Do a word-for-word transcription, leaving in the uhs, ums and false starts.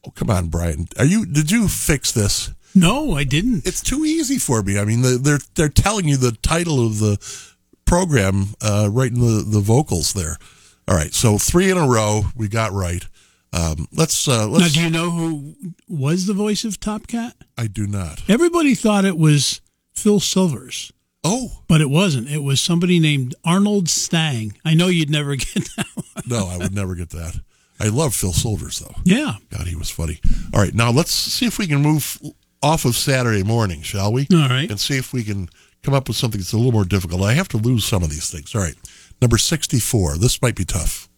Oh, come on, Brian. Are you? Did you fix this? No, I didn't. It's too easy for me. I mean, they're they're telling you the title of the program uh, right in the, the vocals there. All right, so three in a row we got right. Um, let's uh, let's. Now, do you know who was the voice of Top Cat? I do not. Everybody thought it was Phil Silvers. Oh, but it wasn't. It was somebody named Arnold Stang. I know you'd never get that one. No, I would never get that. I love Phil Silvers though. Yeah, God, he was funny. All right, now let's see if we can move off of Saturday morning, shall we? All right, and see if we can come up with something that's a little more difficult. I have to lose some of these things. All right, number sixty-four. This might be tough.